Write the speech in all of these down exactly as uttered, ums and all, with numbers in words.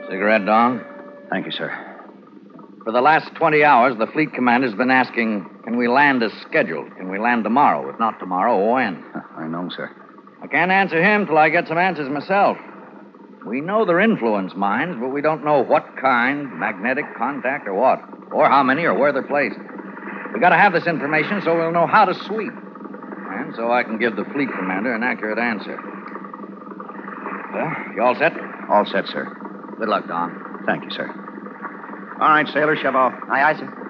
Cigarette, Don? Thank you, sir. For the last twenty hours, the fleet commander's been asking, can we land as scheduled? Can we land tomorrow? If not tomorrow, when? I know, sir. I can't answer him till I get some answers myself. We know they're influence mines, but we don't know what kind, magnetic, contact, or what. Or how many, or where they're placed. We gotta have this information so we'll know how to sweep. And so I can give the fleet commander an accurate answer. Well, you all set? All set, sir. Good luck, Don. Thank you, sir. All right, sailor, shove off. Aye, aye, sir.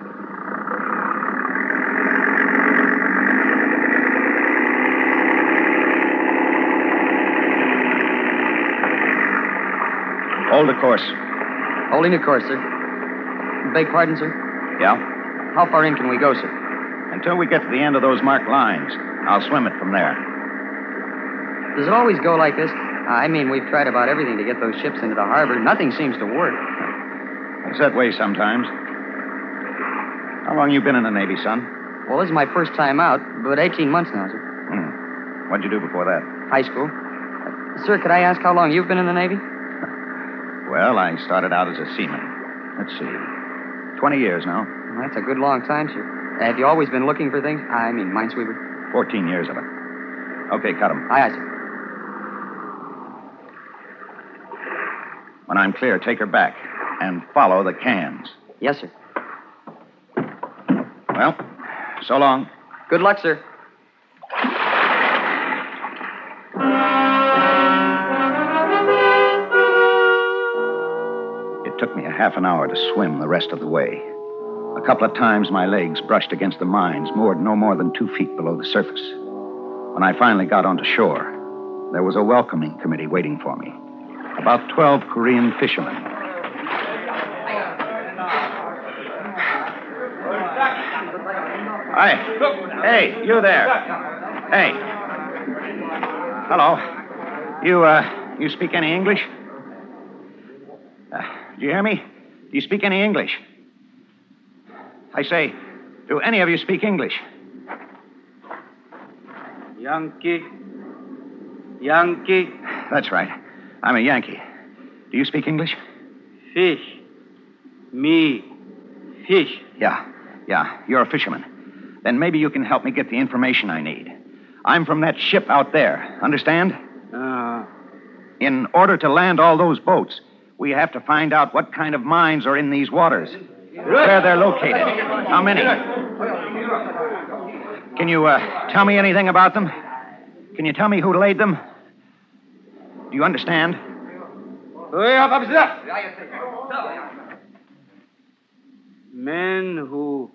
Hold the course. Holding the course, sir. Beg pardon, sir? Yeah? How far in can we go, sir? Until we get to the end of those marked lines. I'll swim it from there. Does it always go like this? I mean, we've tried about everything to get those ships into the harbor. Nothing seems to work. It's that way sometimes. How long you been in the Navy, son? Well, this is my first time out, but eighteen months now, sir. Hmm. What'd you do before that? High school. Uh, sir, could I ask how long you've been in the Navy? Well, I started out as a seaman. Let's see. Twenty years now. Well, that's a good long time, sir. Have you always been looking for things? I mean, minesweeper. Fourteen years of it. Okay, cut 'em. Aye, aye, sir. When I'm clear, take her back and follow the cans. Yes, sir. Well, so long. Good luck, sir. It took me a half an hour to swim the rest of the way. A couple of times my legs brushed against the mines, moored no more than two feet below the surface. When I finally got onto shore, there was a welcoming committee waiting for me. About twelve Korean fishermen. Hi. Hey, you there. Hey. Hello. You, uh, you speak any English? Uh, do you hear me? Do you speak any English? I say, do any of you speak English? Yankee. Yankee. That's right. I'm a Yankee. Do you speak English? Fish. Me. Fish. Yeah, yeah. You're a fisherman. Then maybe you can help me get the information I need. I'm from that ship out there. Understand? Uh, In order to land all those boats, we have to find out what kind of mines are in these waters, where they're located, how many. Can you uh, tell me anything about them? Can you tell me who laid them? Do you understand? men who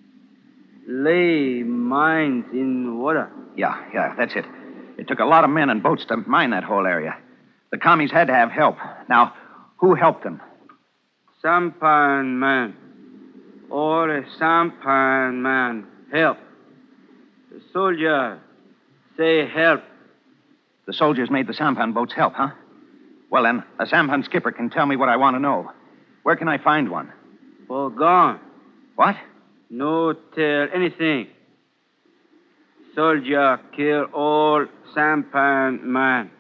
lay mines in water. Yeah, yeah, that's it. It took a lot of men and boats to mine that whole area. The commies had to have help. Now, who helped them? Sampan man. All the sampan man help. The soldier say help. The soldiers made the sampan boats help, huh? Well, then, a sampan skipper can tell me what I want to know. Where can I find one? Oh, gone. What? No tell anything. Soldier kill all sampan man.